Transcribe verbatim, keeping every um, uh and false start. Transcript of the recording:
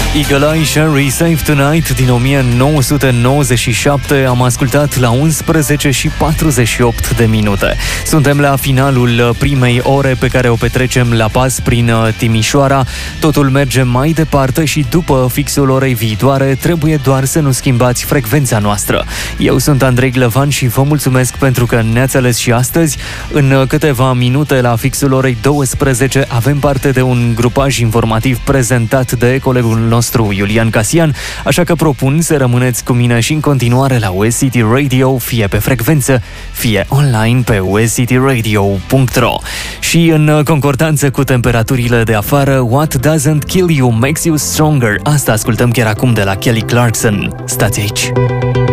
Eagle Eye Sherry Save Tonight din o mie nouă sute nouăzeci și șapte am ascultat la unsprezece și patruzeci și opt de minute. Suntem la finalul primei ore pe care o petrecem la pas prin Timișoara. Totul merge mai departe și după fixul orei viitoare trebuie doar să nu schimbați frecvența noastră. Eu sunt Andrei Glăvan și vă mulțumesc pentru că ne-ați ales și astăzi. În câteva minute la fixul orei douăsprezece avem parte de un grupaj informativ prezentat de colegul nostru Iulian Casian, așa că propun să rămâneți cu mine și în continuare la U S City Radio, fie pe frecvență, fie online pe u s city radio punct r o. Și în concordanță cu temperaturile de afară, What doesn't kill you makes you stronger. Asta ascultăm chiar acum de la Kelly Clarkson. Stați aici!